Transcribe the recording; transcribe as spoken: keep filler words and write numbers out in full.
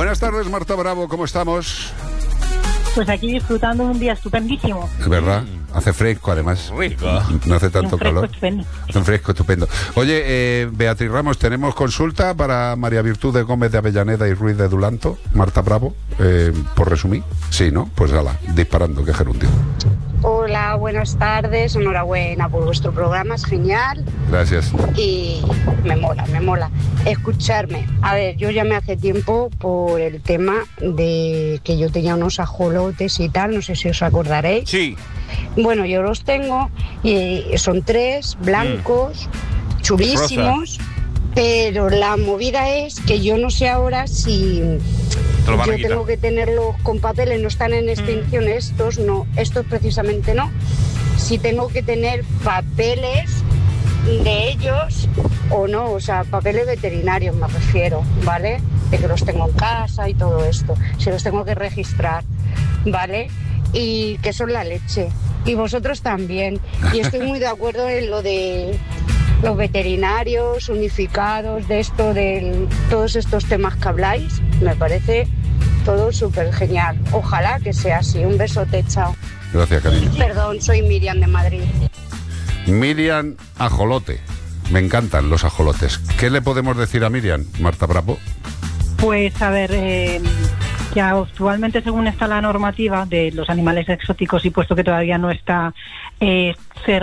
Buenas tardes, Marta Bravo, ¿cómo estamos? Pues aquí disfrutando de un día estupendísimo. Es verdad, hace fresco además. Rico. No hace tanto Un fresco calor. estupendo. Un fresco estupendo. Oye, eh, Beatriz Ramos, tenemos consulta para María Virtud de Gómez de Avellaneda y Ruiz de Dulanto. Marta Bravo, eh, por resumir. Sí, ¿no? Pues ala, disparando, que gerundio. Hola, buenas tardes, enhorabuena por vuestro programa, es genial Gracias. y me mola, me mola. Escucharme, a ver, yo llamé hace tiempo por el tema de que yo tenía unos ajolotes y tal, no sé si os acordaréis. Sí. Bueno, yo los tengo y son tres, blancos, mm. chulísimos, rosa. Pero la movida es que yo no sé ahora si... Yo tengo que tenerlos con papeles, no están en extinción estos, no, estos precisamente no. Si tengo que tener papeles de ellos o no, o sea, papeles veterinarios me refiero, ¿vale? De que los tengo en casa y todo esto, si los tengo que registrar, ¿vale? Y que son la leche. Y vosotros también. Y estoy muy de acuerdo en lo de los veterinarios unificados, de esto, de todos estos temas que habláis, me parece todo súper genial. Ojalá que sea así. Un besote, chao. Gracias, cariño. Perdón, soy Miriam de Madrid. Miriam Ajolote. Me encantan los ajolotes. ¿Qué le podemos decir a Miriam, Marta Bravo? Pues a ver, eh, que actualmente según está la normativa de los animales exóticos y puesto que todavía no está eh, cer-